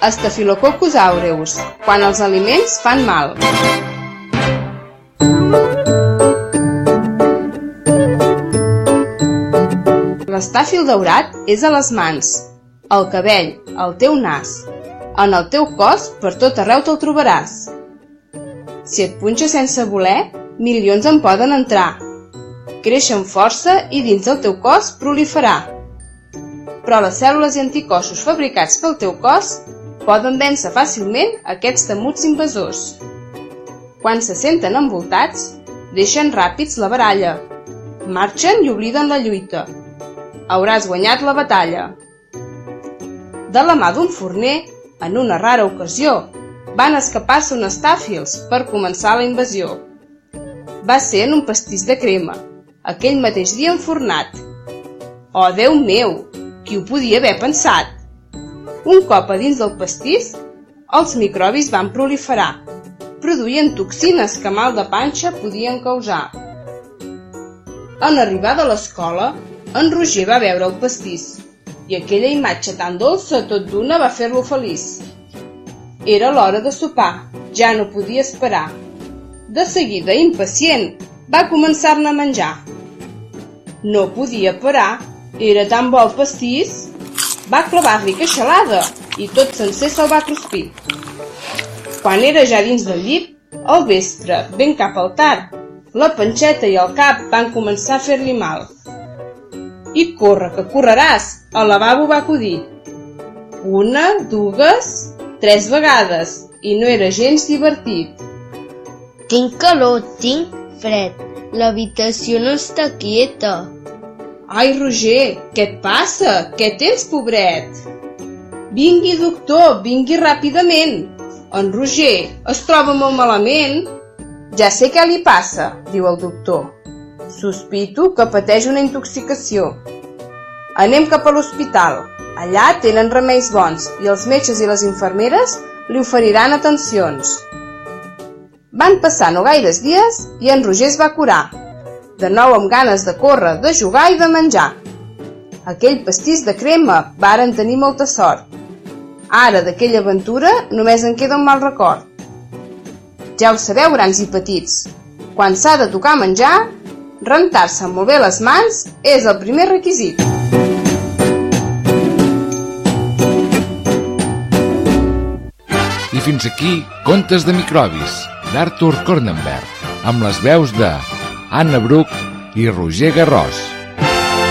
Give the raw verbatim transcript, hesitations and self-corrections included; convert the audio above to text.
Staphylococcus aureus, quan els aliments fan mal. L'estàfil daurat és a les mans, al cabell, al teu nas. En el teu cos, per tot arreu te'l trobaràs. Si et punxa sense voler, milions en poden entrar. Creix amb força i dins del teu cos proliferar. Però les cèl·lules i anticossos fabricats pel teu cos poden vèncer fàcilment aquests temuts invasors. Quan se senten envoltats, deixen ràpids la baralla. Marxen i obliden la lluita. Hauràs guanyat la batalla. De la mà d'un forner, en una rara ocasió, van escapar-se uns estàfils per començar la invasió. Va ser en un pastís de crema, aquell mateix dia enfornat. Oh, Déu meu, qui ho podia haver pensat? Un cop a dins del pastís, els microbis van proliferar, produint toxines que mal de panxa podien causar. En arribar de l'escola, en Roger va veure el pastís i aquella imatge tan dolça tot d'una va fer-lo feliç. Era l'hora de sopar, ja no podia esperar. De seguida, impacient, va començar-ne a menjar. No podia parar, era tan bo el pastís. Va clavar-li queixalada i tot sencer se'l va cruspir. Quan era ja dins del llit, al vespre, ben cap al tard, la panxeta i el cap van començar a fer-li mal. I corre, que correràs, al lavabo va acudir. Una, dues, tres vegades, i no era gens divertit. Tinc calor, tinc fred, l'habitació no està quieta. Ai, Roger, què et passa? Què tens, pobret? Vingui, doctor, vingui ràpidament. En Roger es troba molt malament. Ja sé què li passa, diu el doctor. Sospito que pateix una intoxicació. Anem cap a l'hospital. Allà tenen remeis bons i els metges i les infermeres li oferiran atencions. Van passar no gaires dies i en Roger es va curar. De nou amb ganes de córrer, de jugar i de menjar. Aquell pastís de crema varen tenir molta sort. Ara d'aquella aventura només en queda un mal record. Ja ho sabeu, grans i petits. Quan s'ha de tocar menjar, rentar-se molt bé les mans és el primer requisit. I fins aquí Contes de microbis, d'Arthur Kornenberg, amb les veus de Anna Bruch i Roger Garrós.